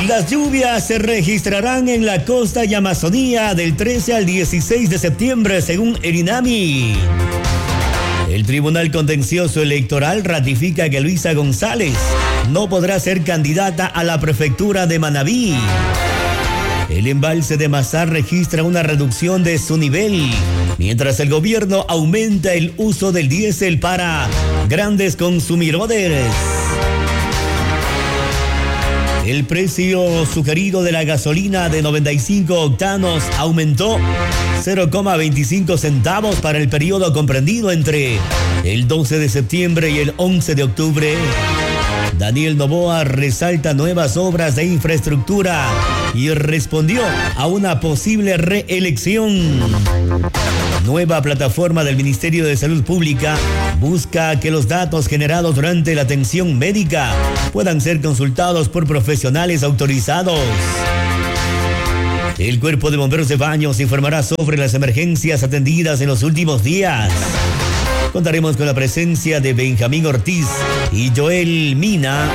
Las lluvias se registrarán en la costa y Amazonía del 13 al 16 de septiembre, según el INAMI. El Tribunal Contencioso Electoral ratifica que Luisa González no podrá ser candidata a la prefectura de Manabí. El embalse de Mazar registra una reducción de su nivel, mientras el gobierno aumenta el uso del diésel para grandes consumidores. El precio sugerido de la gasolina de 95 octanos aumentó 0,25 centavos para el periodo comprendido entre el 12 de septiembre y el 11 de octubre. Daniel Noboa resalta nuevas obras de infraestructura y respondió a una posible reelección. Nueva plataforma del Ministerio de Salud Pública busca que los datos generados durante la atención médica puedan ser consultados por profesionales autorizados. El Cuerpo de Bomberos de Baños informará sobre las emergencias atendidas en los últimos días. Contaremos con la presencia de Benjamín Ortiz y Joel Mina,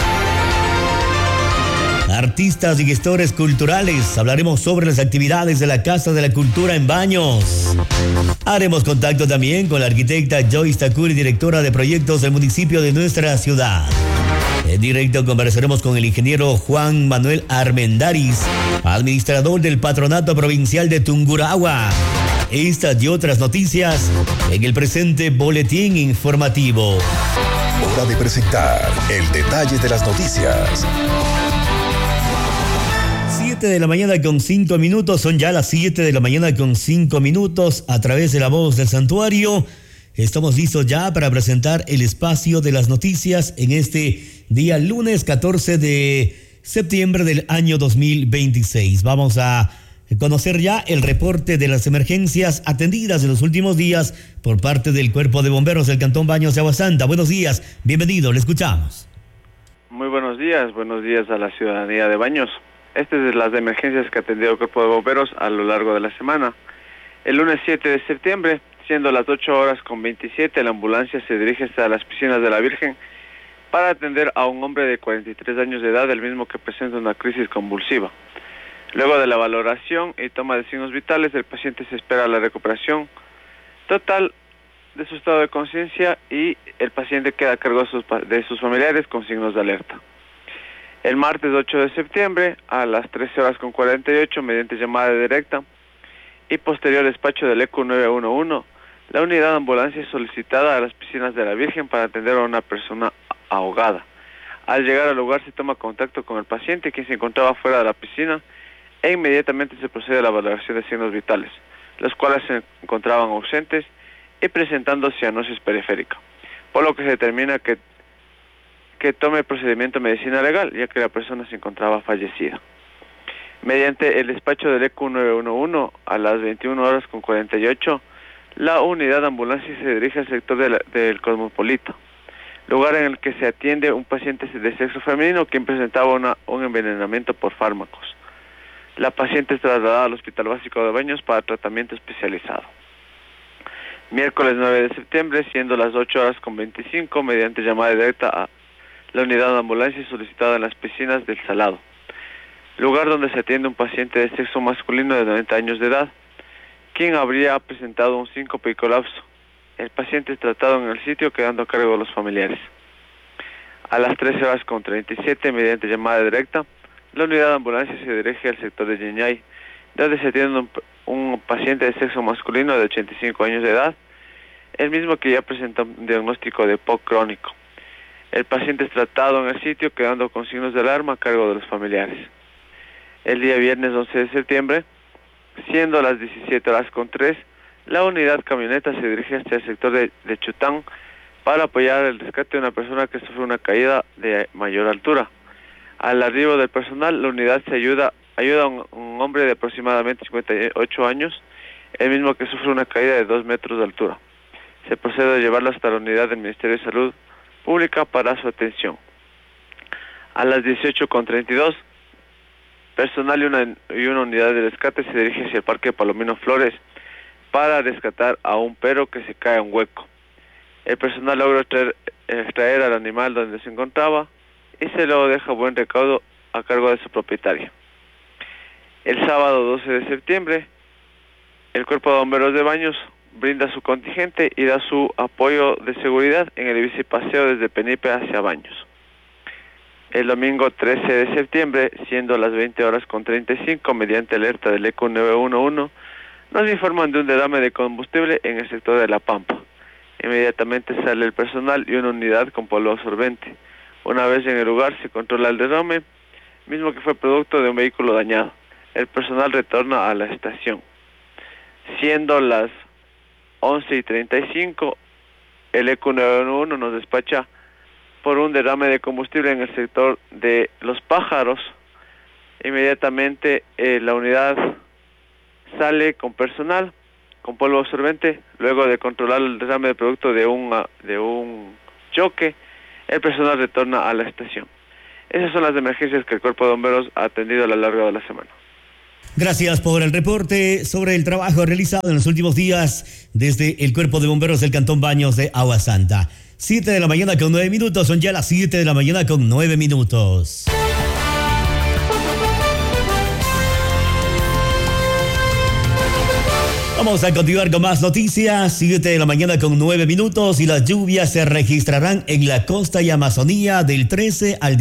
artistas y gestores culturales. Hablaremos sobre las actividades de la Casa de la Cultura en Baños. Haremos contacto también con la arquitecta Joyce Takuri, directora de proyectos del municipio de nuestra ciudad. En directo conversaremos con el ingeniero Juan Manuel Armendáriz, administrador del Patronato Provincial de Tungurahua. Estas y otras noticias en el presente boletín informativo. Hora de presentar el detalle de las noticias. 7 de la mañana con 5 minutos, son ya las 7 de la mañana con 5 minutos a través de la voz del santuario. Estamos listos ya para presentar el espacio de las noticias en este día lunes 14 de septiembre del año 2026. Vamos a conocer ya el reporte de las emergencias atendidas en los últimos días por parte del Cuerpo de Bomberos del Cantón Baños de Agua Santa. Buenos días, bienvenido, le escuchamos. Muy buenos días a la ciudadanía de Baños. Estas es las emergencias que ha atendido el Cuerpo de Bomberos a lo largo de la semana. El lunes 7 de septiembre, siendo las 8:27, la ambulancia se dirige hasta las piscinas de la Virgen para atender a un hombre de 43 años de edad, el mismo que presenta una crisis convulsiva. Luego de la valoración y toma de signos vitales, el paciente se espera la recuperación total de su estado de conciencia y el paciente queda a cargo de sus familiares con signos de alerta. El martes 8 de septiembre, a las 13:48, mediante llamada directa y posterior despacho del ECU 911, la unidad de ambulancia es solicitada a las piscinas de la Virgen para atender a una persona ahogada. Al llegar al lugar se toma contacto con el paciente, quien se encontraba fuera de la piscina, e inmediatamente se procede a la valoración de signos vitales, los cuales se encontraban ausentes y presentando cianosis periférica, por lo que se determina que tome el procedimiento de medicina legal, ya que la persona se encontraba fallecida. Mediante el despacho del ECU 911, a las 21:48, la unidad de ambulancia se dirige al sector del Cosmopolita, lugar en el que se atiende un paciente de sexo femenino quien presentaba un envenenamiento por fármacos. La paciente es trasladada al Hospital Básico de Baños para tratamiento especializado. Miércoles 9 de septiembre, siendo las 8:25, mediante llamada directa a la unidad de ambulancia solicitada en las piscinas del Salado, lugar donde se atiende un paciente de sexo masculino de 90 años de edad, quien habría presentado un síncope y colapso. El paciente es tratado en el sitio, quedando a cargo de los familiares. A las 13:37, mediante llamada directa, la unidad de ambulancia se dirige al sector de Ñañay, donde se atiende un paciente de sexo masculino de 85 años de edad, el mismo que ya presenta un diagnóstico de POC crónico. El paciente es tratado en el sitio, quedando con signos de alarma a cargo de los familiares. El día viernes 11 de septiembre, siendo las 17:03, la unidad camioneta se dirige hacia el sector de Chután para apoyar el rescate de una persona que sufre una caída de mayor altura. Al arribo del personal, la unidad ayuda a un hombre de aproximadamente 58 años, el mismo que sufre una caída de 2 metros de altura. Se procede a llevarlo hasta la unidad del Ministerio de Salud Pública para su atención. A las 18:32, personal y una unidad de rescate se dirige hacia el Parque Palomino Flores para rescatar a un perro que se cae a un hueco. El personal logra extraer al animal donde se encontraba y se lo deja a buen recaudo a cargo de su propietario. El sábado 12 de septiembre, el Cuerpo de Bomberos de Baños brinda su contingente y da su apoyo de seguridad en el bicipaseo desde Penipe hacia Baños. El domingo 13 de septiembre, siendo las 20:35, mediante alerta del ECU 911, nos informan de un derrame de combustible en el sector de La Pampa. Inmediatamente sale el personal y una unidad con polvo absorbente. Una vez en el lugar se controla el derrame, mismo que fue producto de un vehículo dañado. El personal retorna a la estación. Siendo las 11:35, el ECU 911 nos despacha por un derrame de combustible en el sector de Los Pájaros. Inmediatamente la unidad sale con personal, con polvo absorbente. Luego de controlar el derrame de producto de un choque, el personal retorna a la estación. Esas son las emergencias que el Cuerpo de Bomberos ha atendido a lo largo de la semana. Gracias por el reporte sobre el trabajo realizado en los últimos días desde el Cuerpo de Bomberos del Cantón Baños de Agua Santa. 7 de la mañana con 9 minutos, son ya las 7 de la mañana con 9 minutos. Vamos a continuar con más noticias. 7 de la mañana con 9 minutos y las lluvias se registrarán en la costa y Amazonía del 13 al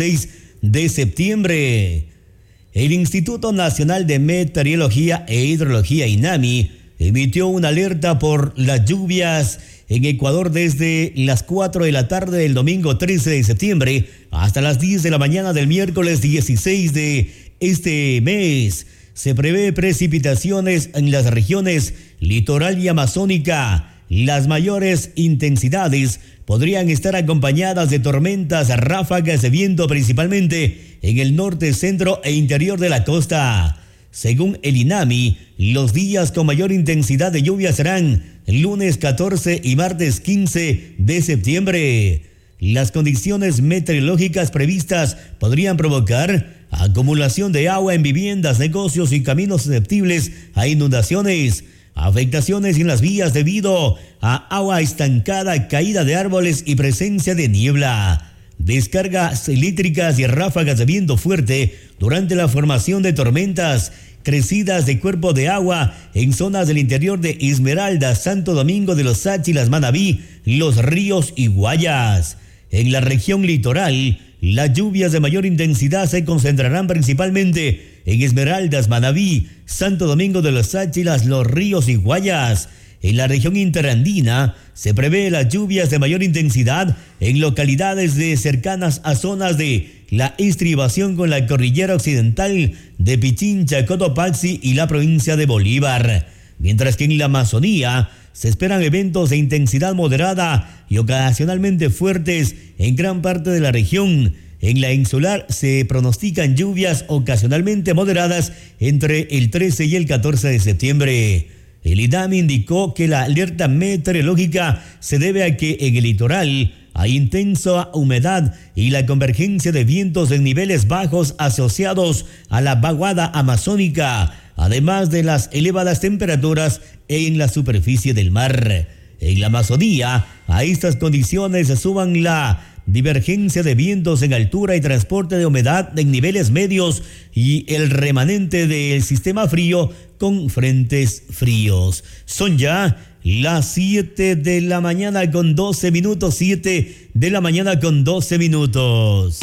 16 de septiembre. El Instituto Nacional de Meteorología e Hidrología, INAMI, emitió una alerta por las lluvias en Ecuador desde las 4 de la tarde del domingo 13 de septiembre hasta las 10 de la mañana del miércoles 16 de este mes. Se prevé precipitaciones en las regiones litoral y amazónica. Las mayores intensidades podrían estar acompañadas de tormentas, ráfagas de viento principalmente en el norte, centro e interior de la costa. Según el INAMI, los días con mayor intensidad de lluvia serán lunes 14 y martes 15 de septiembre. Las condiciones meteorológicas previstas podrían provocar acumulación de agua en viviendas, negocios y caminos susceptibles a inundaciones, afectaciones en las vías debido a agua estancada, caída de árboles y presencia de niebla, descargas eléctricas y ráfagas de viento fuerte durante la formación de tormentas, crecidas de cuerpo de agua en zonas del interior de Esmeraldas, Santo Domingo de los Sáchilas, Manabí, Los Ríos y Guayas. En la región litoral, las lluvias de mayor intensidad se concentrarán principalmente en Esmeraldas, Manabí, Santo Domingo de los Sáchilas, Los Ríos y Guayas. En la región interandina se prevé las lluvias de mayor intensidad en localidades cercanas a zonas de la estribación con la cordillera occidental de Pichincha, Cotopaxi y la provincia de Bolívar. Mientras que en la Amazonía se esperan eventos de intensidad moderada y ocasionalmente fuertes en gran parte de la región. En la insular se pronostican lluvias ocasionalmente moderadas entre el 13 y el 14 de septiembre. El INAMI indicó que la alerta meteorológica se debe a que en el litoral hay intensa humedad y la convergencia de vientos en niveles bajos asociados a la vaguada amazónica, además de las elevadas temperaturas en la superficie del mar. En la Amazonía, a estas condiciones se suman la divergencia de vientos en altura y transporte de humedad en niveles medios y el remanente del sistema frío con frentes fríos. Son ya las 7 de la mañana con 12 minutos, 7 de la mañana con 12 minutos.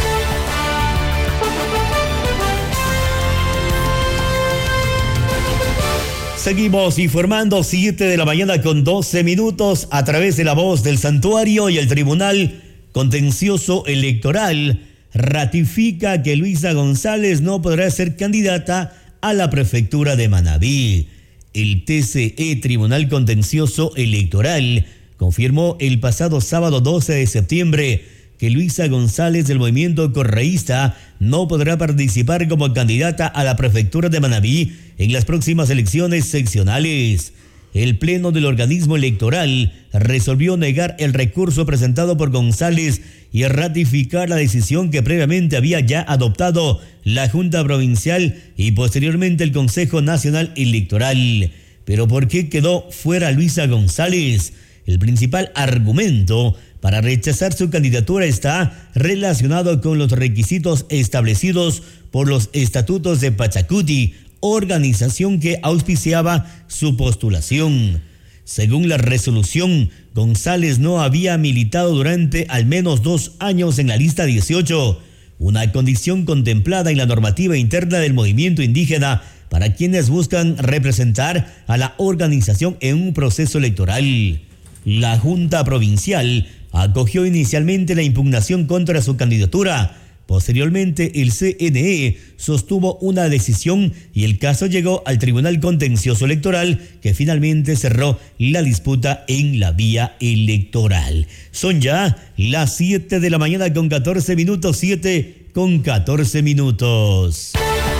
Seguimos informando, 7 de la mañana con 12 minutos a través de la voz del Santuario. Y el Tribunal Contencioso Electoral ratifica que Luisa González no podrá ser candidata a la prefectura de Manabí. El TCE, Tribunal Contencioso Electoral, confirmó el pasado sábado 12 de septiembre que Luisa González del movimiento correísta no podrá participar como candidata a la prefectura de Manabí en las próximas elecciones seccionales. El pleno del organismo electoral resolvió negar el recurso presentado por González y ratificar la decisión que previamente había ya adoptado la Junta Provincial y posteriormente el Consejo Nacional Electoral. Pero ¿por qué quedó fuera Luisa González? El principal argumento para rechazar su candidatura está relacionado con los requisitos establecidos por los estatutos de Pachacuti, organización que auspiciaba su postulación. Según la resolución, González no había militado durante al menos 2 años en la lista 18, una condición contemplada en la normativa interna del movimiento indígena para quienes buscan representar a la organización en un proceso electoral. La Junta Provincial acogió inicialmente la impugnación contra su candidatura. Posteriormente, el CNE sostuvo una decisión y el caso llegó al Tribunal Contencioso Electoral, que finalmente cerró la disputa en la vía electoral. Son ya las 7 de la mañana con 14 minutos, 7 con 14 minutos.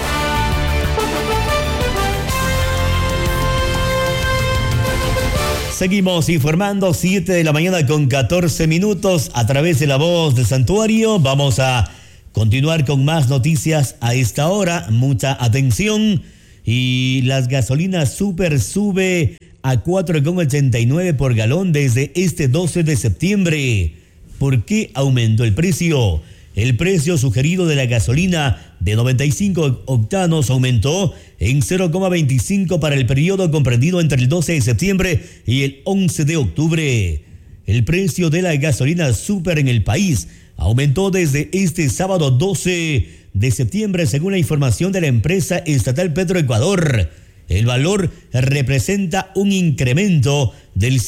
Seguimos informando, 7 de la mañana con 14 minutos a través de La Voz del Santuario. Vamos a continuar con más noticias a esta hora. Mucha atención. Y las gasolinas super sube a 4,89 por galón desde este 12 de septiembre. ¿Por qué aumentó el precio? El precio sugerido de la gasolina de 95 octanos aumentó en 0,25 para el periodo comprendido entre el 12 de septiembre y el 11 de octubre. El precio de la gasolina super en el país aumentó desde este sábado 12 de septiembre, según la información de la empresa estatal Petroecuador. El valor representa un incremento del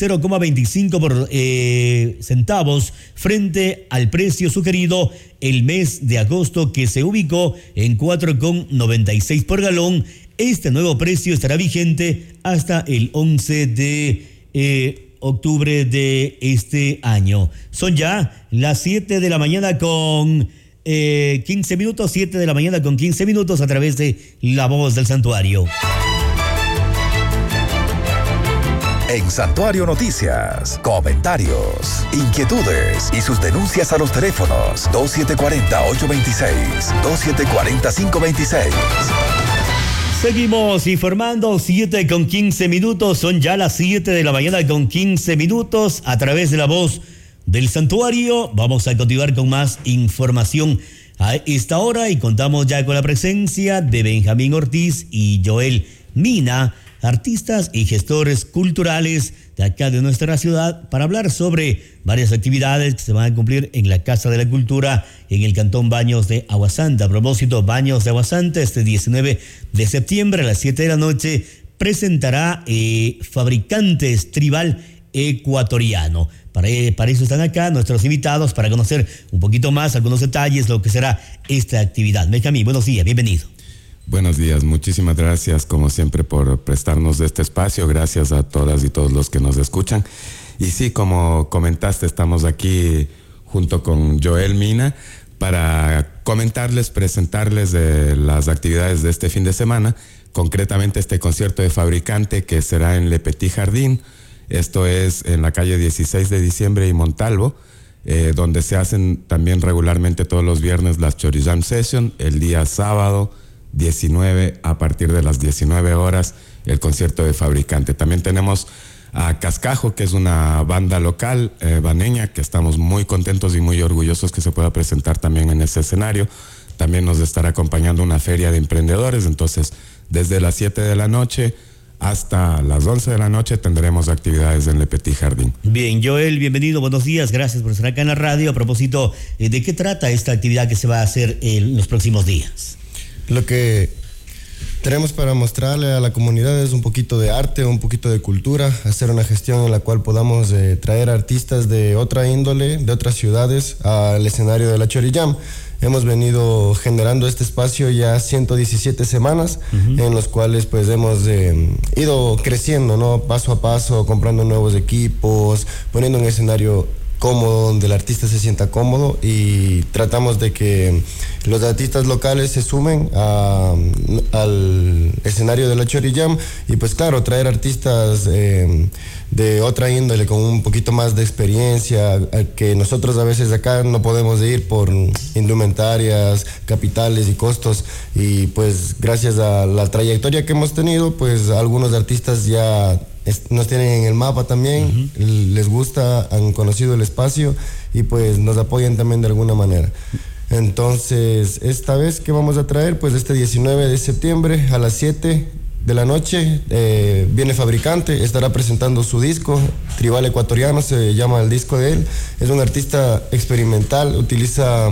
0,25 centavos frente al precio sugerido el mes de agosto, que se ubicó en 4,96 por galón. Este nuevo precio estará vigente hasta el 11 de octubre de este año. Son ya las 7 de la mañana con 15 minutos, 7 de la mañana con 15 minutos a través de La Voz del Santuario. En Santuario Noticias, comentarios, inquietudes y sus denuncias a los teléfonos 2740-826, 2740-526. Seguimos informando, 7 con 15 minutos, son ya las 7 de la mañana con 15 minutos a través de La Voz del Santuario. Vamos a continuar con más información a esta hora y contamos ya con la presencia de Benjamín Ortiz y Joel Mina, artistas y gestores culturales de acá de nuestra ciudad, para hablar sobre varias actividades que se van a cumplir en la Casa de la Cultura en el Cantón Baños de Aguasanta. A propósito, Baños de Aguasanta, este 19 de septiembre a las 7 de la noche presentará Fabricantes Tribal Ecuatoriano. Para eso están acá nuestros invitados, para conocer un poquito más algunos detalles de lo que será esta actividad. Benjamín, buenos días, bienvenido. Buenos días, muchísimas gracias como siempre por prestarnos de este espacio. Gracias a todas y todos los que nos escuchan. Y sí, como comentaste, estamos aquí junto con Joel Mina para comentarles, presentarles las actividades de este fin de semana, concretamente este concierto de Fabricante que será en Le Petit Jardín. Esto es en la calle 16 de diciembre y Montalvo, donde se hacen también regularmente todos los viernes las Chori Jam Session. El día sábado 19 a partir de las 19 horas el concierto de Fabricante. También tenemos a Cascajo, que es una banda local baneña, que estamos muy contentos y muy orgullosos que se pueda presentar también en ese escenario. También nos estará acompañando una feria de emprendedores. Entonces, desde las 7 de la noche hasta las 11 de la noche tendremos actividades en Le Petit Jardín. Bien, Joel, bienvenido, buenos días, gracias por estar acá en la radio. A propósito, ¿de qué trata esta actividad que se va a hacer en los próximos días? Lo que tenemos para mostrarle a la comunidad es un poquito de arte, un poquito de cultura, hacer una gestión en la cual podamos traer artistas de otra índole, de otras ciudades, al escenario de la Chori Jam. Hemos venido generando este espacio ya 117 semanas, en los cuales pues hemos ido creciendo, ¿no? Paso a paso, comprando nuevos equipos, poniendo un escenario cómodo, donde el artista se sienta cómodo, y tratamos de que los artistas locales se sumen al escenario de la Chori Jam, y pues claro, traer artistas de otra índole con un poquito más de experiencia, que nosotros a veces acá no podemos ir por indumentarias, capitales y costos, y pues gracias a la trayectoria que hemos tenido, pues algunos artistas ya nos tienen en el mapa también, les gusta, han conocido el espacio y pues nos apoyan también de alguna manera. Entonces, esta vez que vamos a traer, pues este 19 de septiembre a las 7 de la noche, viene Fabricante, estará presentando su disco, Tribal Ecuatoriano se llama el disco de él. Es un artista experimental, utiliza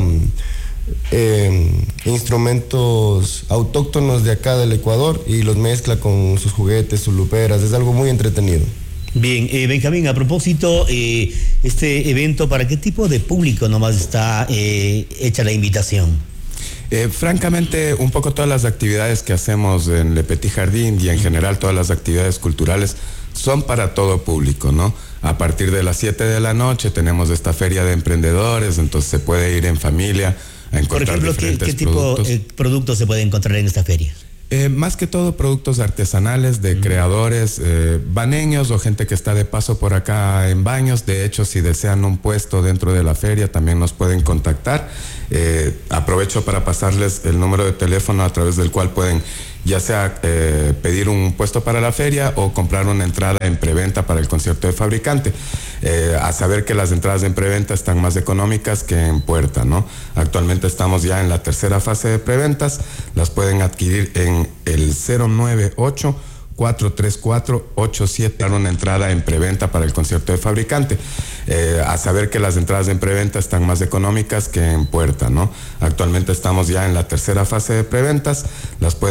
instrumentos autóctonos de acá del Ecuador y los mezcla con sus juguetes, sus luperas, es algo muy entretenido. Bien, Benjamín, a propósito, este evento, ¿para qué tipo de público nomás está hecha la invitación? Francamente, un poco todas las actividades que hacemos en Le Petit Jardín y en general todas las actividades culturales son para todo público, ¿no? A partir de las 7 de la noche tenemos esta feria de emprendedores, entonces se puede ir en familia a encontrar. Por ejemplo, ¿qué tipo de productos se puede encontrar en esta feria? Más que todo productos artesanales de creadores baneños o gente que está de paso por acá en Baños. De hecho, si desean un puesto dentro de la feria, también nos pueden contactar. Aprovecho para pasarles el número de teléfono a través del cual pueden ya sea pedir un puesto para la feria o comprar una entrada en preventa para el concierto de Fabricante. A saber que las entradas en preventa están más económicas que en puerta, ¿no? Actualmente estamos ya en la tercera fase de preventas. Las pueden adquirir en el 098-434-87, una entrada en preventa para el concierto de Fabricante. A saber que las entradas en preventa están más económicas que en puerta, ¿no? Actualmente estamos ya en la tercera fase de preventas. Las pueden